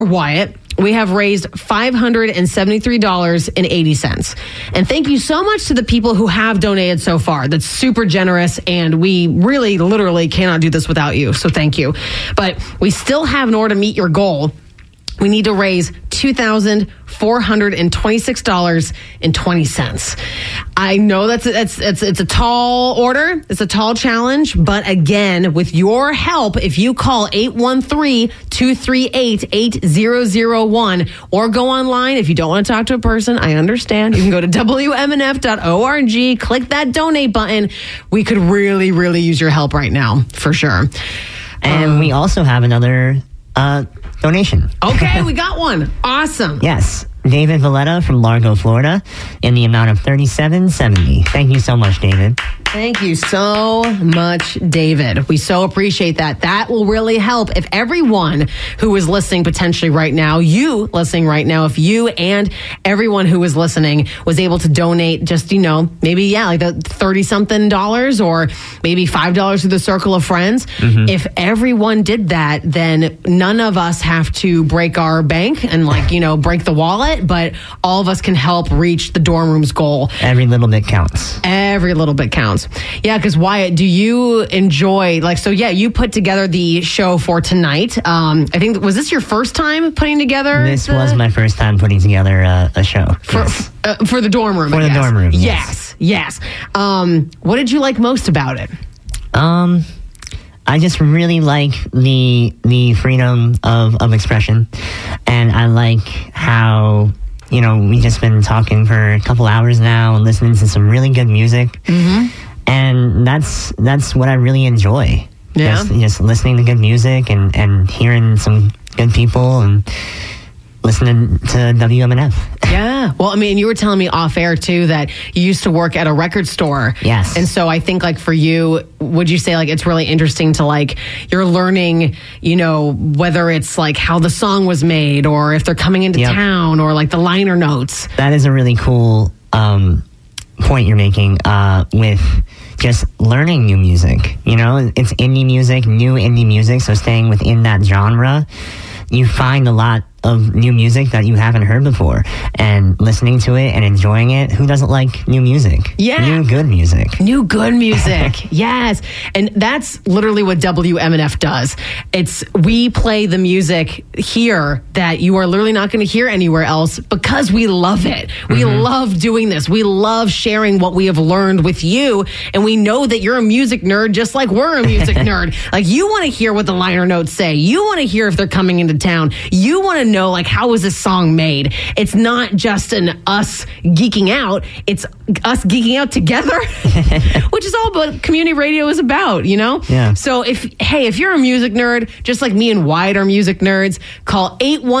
Wyatt, we have raised $573.80. And thank you so much to the people who have donated so far. That's super generous, and we really literally cannot do this without you. So thank you. But we still have, in order to meet your goal, we need to raise $2,426.20. I know it's a tall order. It's a tall challenge. But again, with your help, if you call 813-238-8001 or go online, if you don't want to talk to a person, I understand. You can go to WMNF.org, click that donate button. We could really, really use your help right now, for sure. And we also have another donation. Okay, we got one. Awesome. Yes. David Valletta from Largo, Florida, in the amount of $37.70. Thank you so much, David. Thank you so much, David. We so appreciate that. That will really help if everyone who is listening potentially right now, you listening right now, if you and everyone who is listening was able to donate just, maybe, like the $30-something or maybe $5 to the Circle of Friends. Mm-hmm. If everyone did that, then none of us have to break our bank and break the wallet, but all of us can help reach the dorm room's goal. Every little bit counts. Every little bit counts. Yeah, because Wyatt, do you enjoy, you put together the show for tonight. I think, was this your first time putting together? This was my first time putting together a show. For the dorm room, For the dorm room, yes. What did you like most about it? I just really like the freedom of expression. And I like how, we've just been talking for a couple hours now and listening to some really good music. Mm-hmm. And that's what I really enjoy. Yeah. Just listening to good music and hearing some good people and listening to WMNF. Yeah. Well, you were telling me off air too that you used to work at a record store. Yes. And so I think for you, would you say it's really interesting to you're learning, whether it's how the song was made or if they're coming into town or the liner notes. That is a really cool point you're making with just learning new music. It's indie music, new indie music. So staying within that genre, you find a lot of new music that you haven't heard before, and listening to it and enjoying it. Who doesn't like new music? Yeah. New good music. New good music. Yes. And that's literally what WMNF does. We play the music here that you are literally not going to hear anywhere else because we love it. We love doing this. We love sharing what we have learned with you. And we know that you're a music nerd just like we're a music nerd. You want to hear what the liner notes say. You want to hear if they're coming into town. You want to know how was this song made. It's not just us geeking out, it's us geeking out together, which is all what community radio is about, Yeah. So if you're a music nerd just like me and Wyatt are music nerds, call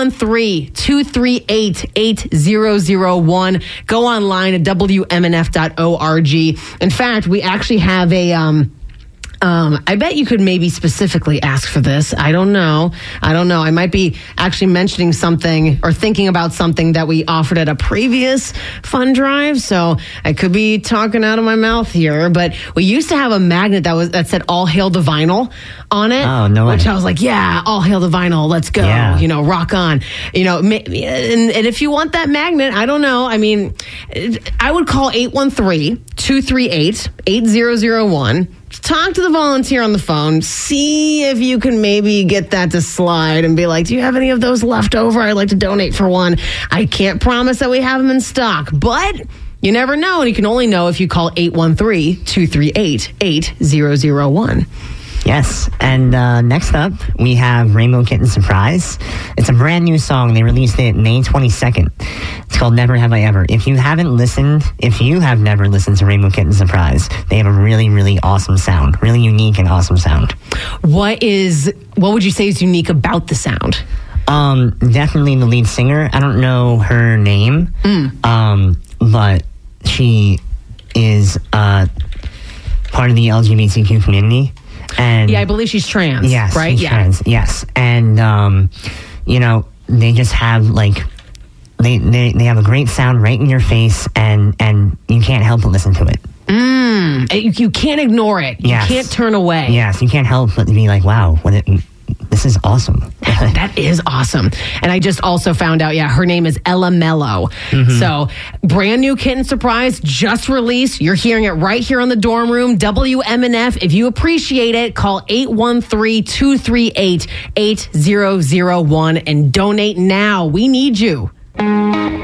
813-238-8001. Go online at WMNF.org. In fact, we actually have a I bet you could maybe specifically ask for this. I don't know. I might be actually mentioning something or thinking about something that we offered at a previous fund drive. So I could be talking out of my mouth here, but we used to have a magnet that said "All Hail the Vinyl" on it. Oh, no way. Which I was like, yeah, all hail the vinyl. Let's go. Yeah. Rock on. And if you want that magnet, I don't know. I would call 813-238-8001. Talk to the volunteer on the phone. See if you can maybe get that to slide and be like, do you have any of those left over? I'd like to donate for one. I can't promise that we have them in stock, but you never know. And you can only know if you call 813-238-8001. Yes. And next up, we have Rainbow Kitten Surprise. It's a brand new song. They released it May 22nd. It's called Never Have I Ever. If you have never listened to Rainbow Kitten Surprise, they have a really, really awesome sound. Really unique and awesome sound. What would you say is unique about the sound? Definitely the lead singer. I don't know her name, but she is part of the LGBTQ community. And I believe she's trans. Yes, right? She's trans. Yes, and they just have they have a great sound right in your face, and you can't help but listen to it. You can't ignore it. Yes. You can't turn away. Yes, you can't help but be like, wow, this is awesome. That is awesome. And I just also found out, her name is Ella Mello. So brand new Kitten Surprise, just released. You're hearing it right here on the Dorm Room. WMNF. If you appreciate it, call 813-238-8001 and donate now. We need you.